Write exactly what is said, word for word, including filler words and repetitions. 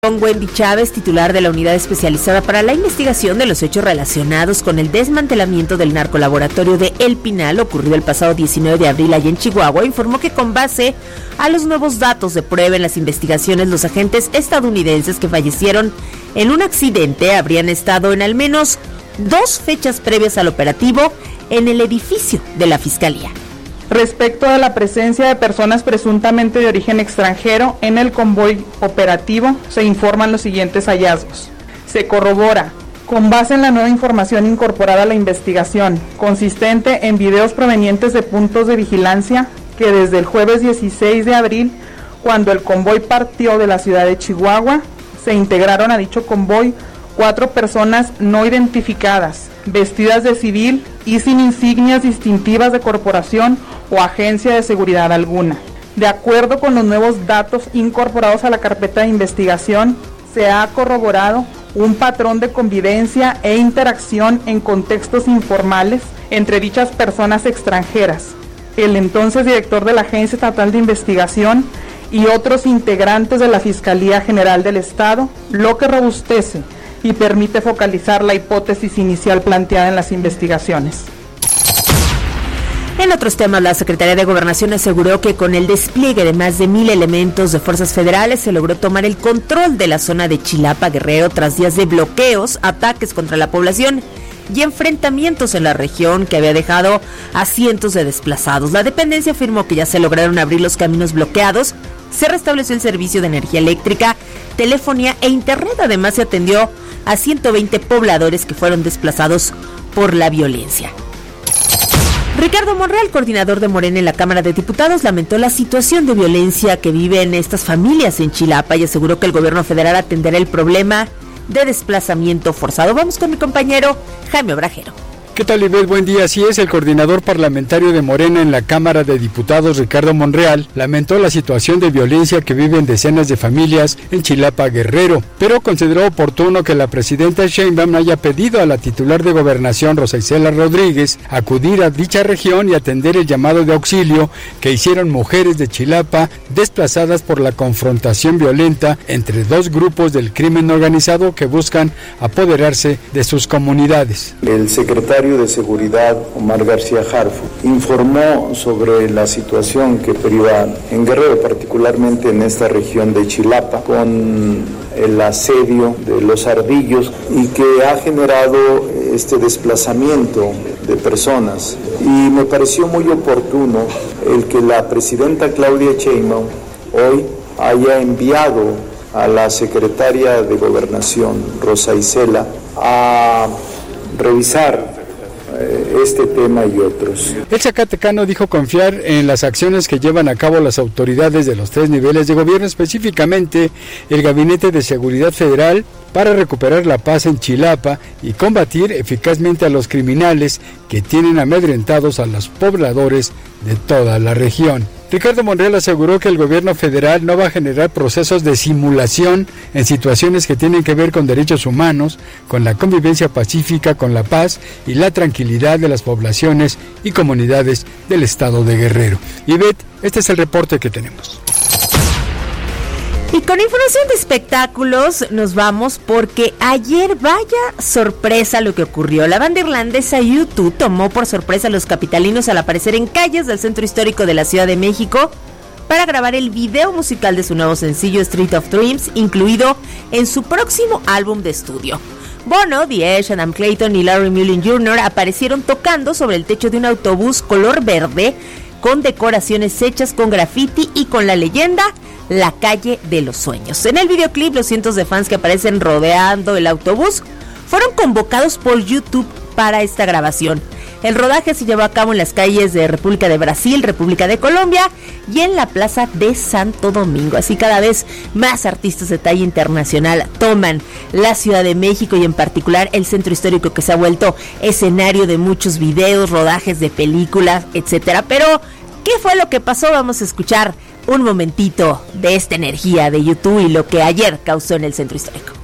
Wendy Chávez, titular de la Unidad Especializada para la Investigación de los Hechos Relacionados con el Desmantelamiento del Narcolaboratorio de El Pinal, ocurrido el pasado diecinueve de abril allá en Chihuahua, informó que con base a los nuevos datos de prueba en las investigaciones, los agentes estadounidenses que fallecieron en un accidente habrían estado en al menos dos fechas previas al operativo en el edificio de la Fiscalía. Respecto a la presencia de personas presuntamente de origen extranjero en el convoy operativo, se informan los siguientes hallazgos. Se corrobora, con base en la nueva información incorporada a la investigación, consistente en videos provenientes de puntos de vigilancia, que desde el jueves dieciséis de abril, cuando el convoy partió de la ciudad de Chihuahua, se integraron a dicho convoy cuatro personas no identificadas, vestidas de civil y sin insignias distintivas de corporación o agencia de seguridad alguna. De acuerdo con los nuevos datos incorporados a la carpeta de investigación, se ha corroborado un patrón de convivencia e interacción en contextos informales entre dichas personas extranjeras, el entonces director de la Agencia Estatal de Investigación y otros integrantes de la Fiscalía General del Estado, lo que robustece y permite focalizar la hipótesis inicial planteada en las investigaciones. En otros temas, la Secretaría de Gobernación aseguró que con el despliegue de más de mil elementos de fuerzas federales se logró tomar el control de la zona de Chilapa, Guerrero, tras días de bloqueos, ataques contra la población y enfrentamientos en la región que había dejado a cientos de desplazados. La dependencia afirmó que ya se lograron abrir los caminos bloqueados, se restableció el servicio de energía eléctrica, telefonía e internet. Además, se atendió a ciento veinte pobladores que fueron desplazados por la violencia. Ricardo Monreal, coordinador de Morena en la Cámara de Diputados, lamentó la situación de violencia que viven estas familias en Chilapa y aseguró que el gobierno federal atenderá el problema de desplazamiento forzado. Vamos con mi compañero Jaime Obrajero. ¿Qué tal, Ivette? Buen día. Así es, el coordinador parlamentario de Morena en la Cámara de Diputados, Ricardo Monreal, lamentó la situación de violencia que viven decenas de familias en Chilapa, Guerrero, pero consideró oportuno que la presidenta Sheinbaum haya pedido a la titular de Gobernación, Rosa Isela Rodríguez, acudir a dicha región y atender el llamado de auxilio que hicieron mujeres de Chilapa desplazadas por la confrontación violenta entre dos grupos del crimen organizado que buscan apoderarse de sus comunidades. El secretario de Seguridad, Omar García Jarfo, informó sobre la situación que priva en Guerrero, particularmente en esta región de Chilapa, con el asedio de los ardillos y que ha generado este desplazamiento de personas. Y me pareció muy oportuno el que la presidenta Claudia Sheinbaum hoy haya enviado a la secretaria de Gobernación, Rosa Isela, a revisar este tema y otros. El zacatecano dijo confiar en las acciones que llevan a cabo las autoridades de los tres niveles de gobierno, específicamente el Gabinete de Seguridad Federal, para recuperar la paz en Chilapa y combatir eficazmente a los criminales que tienen amedrentados a los pobladores de toda la región. Ricardo Monreal aseguró que el gobierno federal no va a generar procesos de simulación en situaciones que tienen que ver con derechos humanos, con la convivencia pacífica, con la paz y la tranquilidad de las poblaciones y comunidades del estado de Guerrero. Ivette, este es el reporte que tenemos. Y con información de espectáculos nos vamos porque ayer, vaya sorpresa lo que ocurrió. La banda irlandesa U dos tomó por sorpresa a los capitalinos al aparecer en calles del centro histórico de la Ciudad de México para grabar el video musical de su nuevo sencillo Street of Dreams, incluido en su próximo álbum de estudio. Bono, The Edge, Adam Clayton y Larry Mullen junior aparecieron tocando sobre el techo de un autobús color verde con decoraciones hechas con graffiti y con la leyenda La Calle de los Sueños. En el videoclip, los cientos de fans que aparecen rodeando el autobús fueron convocados por YouTube para esta grabación. El rodaje se llevó a cabo en las calles de República de Brasil, República de Colombia y en la Plaza de Santo Domingo. Así cada vez más artistas de talla internacional toman la Ciudad de México y en particular el centro histórico, que se ha vuelto escenario de muchos videos, rodajes de películas, etcétera. Pero, ¿qué fue lo que pasó? Vamos a escuchar un momentito de esta energía de U dos y lo que ayer causó en el centro histórico.